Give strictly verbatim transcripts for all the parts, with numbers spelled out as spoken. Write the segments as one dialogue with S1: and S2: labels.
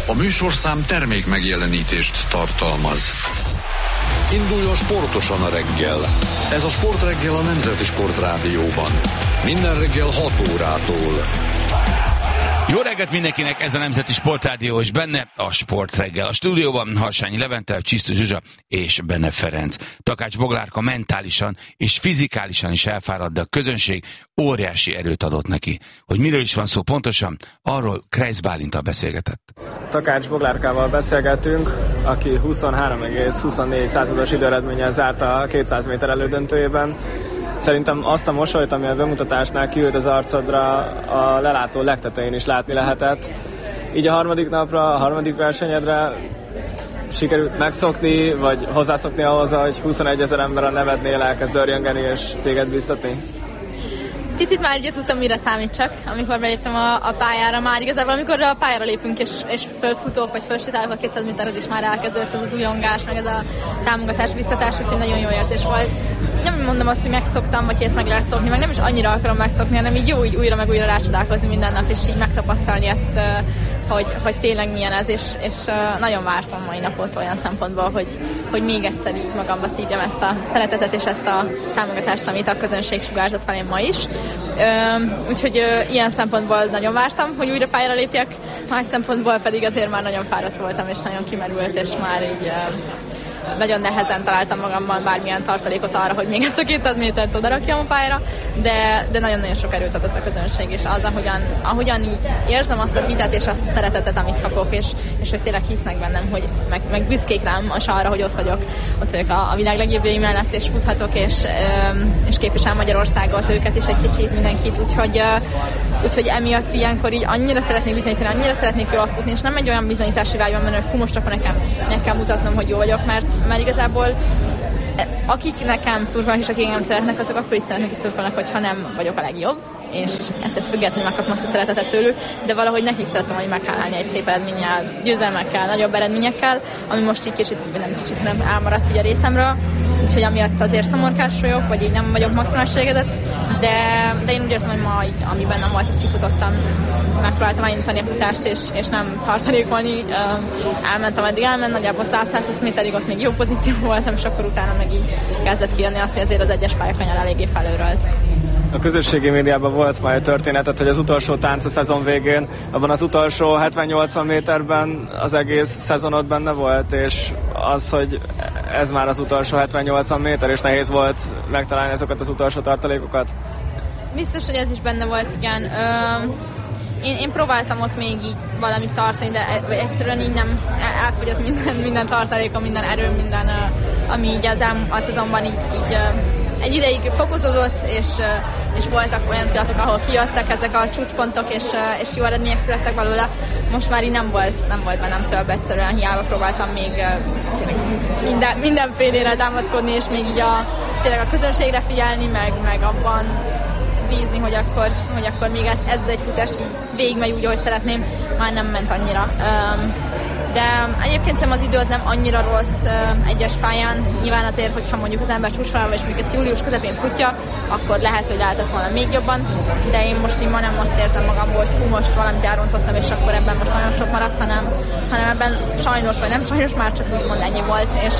S1: A műsorszám termék megjelenítést tartalmaz. Induljon sportosan a reggel. Ez a Sportreggel a Nemzeti Sportrádióban. Minden reggel hat órától.
S2: Jó reggelt mindenkinek, ez a Nemzeti Sportrádió, és benne a Sportreggel. A stúdióban Harsányi Levente, Csisztus Zsuzsa és Benne Ferenc. Takács Boglárka mentálisan és fizikálisan is elfáradt, de a közönség óriási erőt adott neki. Hogy miről is van szó pontosan, arról Kreisz Bálinttal beszélgetett.
S3: Takács Boglárkával beszélgetünk, aki huszonhárom egész huszonnégy százados időeredménnyel zárta a kétszáz méter elődöntőjében. Szerintem azt a mosolyt, ami a bemutatásnál kiült az arcodra, a lelátó legtetején is látni lehetett. Így a harmadik napra, a harmadik versenyedre sikerült megszokni, vagy hozzászokni ahhoz, hogy huszonegyezer ember a nevednél elkezd örjöngeni és téged biztatni?
S4: Picit már ugye tudtam, mire számítsak, amikor beléptem a, a pályára. Már igazából, amikor a pályára lépünk és, és fölfutók, vagy fölsétálok a kétszáz méterhez is már elkezdődött ez az újongás, meg ez a támogatás, biztatás, úgyhogy nagyon jó érzés volt. Nem mondom azt, hogy megszoktam, vagy hogy ezt meg lehet szokni, meg nem is annyira akarom megszokni, hanem így jó így újra meg újra rácsodálkozni minden nap, és így megtapasztalni ezt, hogy, hogy tényleg milyen ez, és, és nagyon vártam mai napot olyan szempontból, hogy, hogy még egyszer így magamba szívjam ezt a szeretetet és ezt a támogatást, amit a közönség sugárzott felém ma is. Úgyhogy ilyen szempontból nagyon vártam, hogy újra pályára lépjek, más szempontból pedig azért már nagyon fáradt voltam, és nagyon kimerült, és már így nagyon nehezen találtam magamban bármilyen tartalékot arra, hogy még ezt a kétszáz métert odarakjam a pályára, de, de nagyon-nagyon sok erőt adott a közönség, és az, ahogyan, ahogyan így érzem azt a hitet és azt a szeretetet, amit kapok, és, és hogy tényleg hisznek bennem, hogy meg, meg büszkék rám és arra, hogy ott vagyok, ott vagyok a, a világ legjobbjai mellett, és futhatok, és, és képvisel Magyarországot, őket is egy kicsit, mindenkit, úgyhogy, úgyhogy emiatt ilyenkor így annyira szeretnék bizonyítani, annyira szeretnék jól futni, és nem egy olyan bizonyítási vágyban menni, hogy fú, most akkor nekem meg kell mutatnom, hogy jó vagyok, mert mert igazából akik nekem szurkolnak és akik engem szeretnek, azok akkor is szeretnek és szurkolnak, hogyha nem vagyok a legjobb, és ettől függetlenül megkapom azt a szeretetet tőlük, de valahogy nekik szeretem, hogy meghálálni egy szép eredménnyel, győzelmekkel, nagyobb eredményekkel, ami most így kicsit, nem kicsit, hanem elmaradt így a részemről, úgyhogy amiatt azért szomorkás vagyok, vagy így nem vagyok maximális elégedett, de, de én úgy érzem, hogy ma, így, ami bennem volt, ezt kifutottam, megpróbáltam elindítani a futást, és, és nem tartalékolni, elmentem, eddig elment, nagyjából száz-százhúsz méterig ott még jó pozíció voltam, és akkor utána meg így kezdett kijönni azt, hogy azért az egyes pályakanyar eléggé felőrölt.
S3: A közösségi médiában volt már egy történetet, hogy az utolsó tánc a szezon végén, abban az utolsó hetven-nyolcvan méterben az egész szezonod benne volt, és az, hogy ez már az utolsó hetven-nyolcvan méter, és nehéz volt megtalálni ezeket az utolsó tartalékokat?
S4: Biztos, hogy ez is benne volt, igen. Ö, én, én próbáltam ott még így valamit tartani, de egyszerűen így nem elfogyott minden, minden tartalékom, minden erőm, minden, ami így az, a szezonban így, így egy ideig fokozódott, és, és voltak olyan pillanatok, ahol kijöttek ezek a csúcspontok, és, és jó eredmények születtek belőle. Most már így nem volt, nem volt bennem több, egyszerűen hiába próbáltam még minden, mindenfélére támaszkodni, és még így a, tényleg a közönségre figyelni, meg, meg abban bízni, hogy akkor, hogy akkor még ez, ez egy futás így végigmegy úgy, ahogy szeretném, már nem ment annyira. De egyébként szerintem az idő az nem annyira rossz egyes pályán. Nyilván azért, hogyha mondjuk az ember csúcsvonalban és mondjuk ezt július közepén futja, akkor lehet, hogy lehet ez volna még jobban, de én most így ma nem azt érzem magamból, hogy fú, most valamit elrontottam, és akkor ebben most nagyon sok maradt, hanem, hanem ebben sajnos, vagy nem sajnos, már csak úgymond ennyi volt, és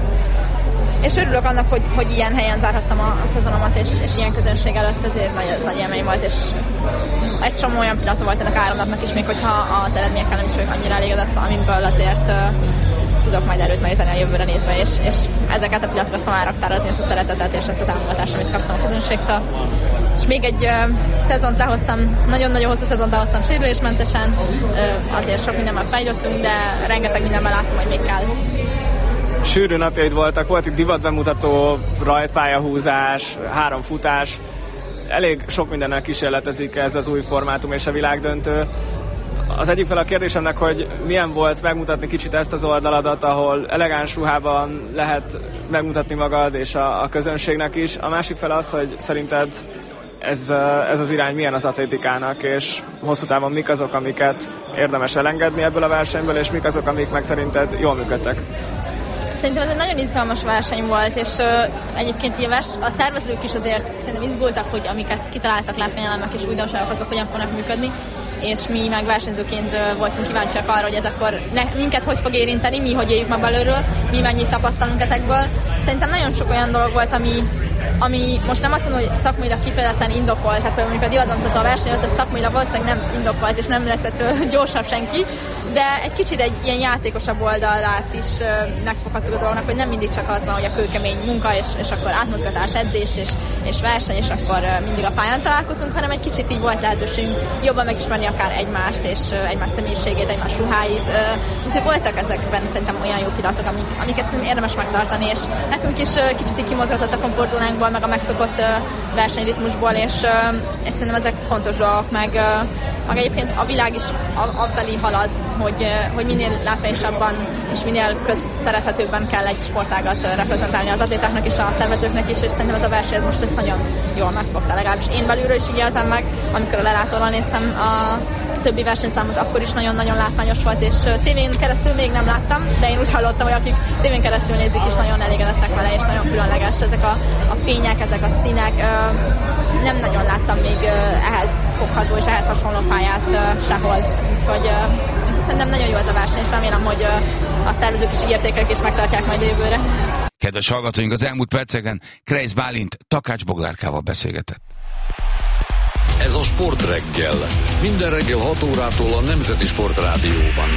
S4: És örülök annak, hogy, hogy ilyen helyen zárhattam a, a szezonomat, és, és ilyen közönség előtt, ezért nagy, ez nagy élmény volt, és egy csomó olyan pillanat volt ennek három napnak is, még hogyha az eredményekkel nem is vagyok annyira elégedett, amiből azért uh, tudok majd erőt meríteni a jövőre nézve, és, és ezeket a pillanatokat fogom elraktározni, ezt a szeretetet és ezt a támogatást, amit kaptam a közönségtől. És még egy uh, szezont lehoztam, nagyon-nagyon hosszú szezont lehoztam sérülésmentesen, uh, azért sok mindenben fejlődtünk, de rengeteg mindenben láttam, hogy még kell.
S3: Sűrű napjaid voltak, volt itt divatbemutató, rajtpályahúzás, három futás. Elég sok mindennel kísérletezik ez az új formátum és a világdöntő. Az egyik fel a kérdésemnek, hogy milyen volt megmutatni kicsit ezt az oldaladat, ahol elegáns ruhában lehet megmutatni magad és a, a közönségnek is. A másik fel az, hogy szerinted ez, ez az irány milyen az atlétikának, és hosszú távon mik azok, amiket érdemes elengedni ebből a versenyből, és mik azok, amik meg szerinted jól működtek?
S4: Szerintem ez egy nagyon izgalmas verseny volt, és uh, egyébként a, vers- a szervezők is azért szerintem izgultak, hogy amiket kitaláltak látványelemek és újdonságok, azok hogyan fognak működni. és mi meg versenyzőként voltunk kíváncsiak arra, hogy ez akkor ne, minket hogy fog érinteni, mi hogy éljük meg belőről, mi mennyit tapasztalunk ezekből. Szerintem nagyon sok olyan dolog volt, ami ami most nem azt mondom, hogy szakmailag kifejezetten indokolt, hát például amikor a divatbemutató a verseny ott, az szakmailag valószínűleg nem indokolt, és nem lesz ettől gyorsabb senki, de egy kicsit egy ilyen játékosabb oldalát is megfoghatjuk a dolognak, hogy nem mindig csak az van, hogy a kőkemény munka, és, és akkor átmozgatás, edzés, és, és verseny, és akkor mindig a pályán találkozunk, hanem egy kicsit így volt lehetőségünk jobban megismerni akár egymást, és egymás személyiségét, egymás ruháit. Úgyhogy voltak ezekben szerintem olyan jó pillanatok, amik, amiket szerintem érdemes megtartani, és nekünk is kicsit így kimozgatott a komfortzónánkból, meg a megszokott versenyritmusból, és, és szerintem ezek fontos dolgok, meg, meg egyébként a világ is afelé halad, hogy, hogy minél látványosabban és minél közszerethetőbben kell egy sportágat reprezentálni az atlétáknak és a szervezőknek is, és szerintem ez a verseny ez most ezt nagyon jól megfogta, legalábbis én belülről is így éltem meg, amikor a lelátóval néztem a többi versenyszámot, akkor is nagyon-nagyon látványos volt, és tévén keresztül még nem láttam, de én úgy hallottam, hogy akik tévén keresztül nézik is nagyon elégedettek vele, és nagyon különleges ezek a, a fények, ezek a színek. Nem nagyon láttam még ehhez fogható és ehhez hasonló pályát sehol. Úgyhogy szerintem nagyon jó ez a verseny, és remélem, hogy a szervezők is így értékelik és megtartják majd jövőre.
S2: Kedves hallgatóink, az elmúlt perceken Kreisz Bálint Takács Boglárkával beszélgetett.
S1: Ez a Sportreggel. Minden reggel hat órától a Nemzeti Sportrádióban.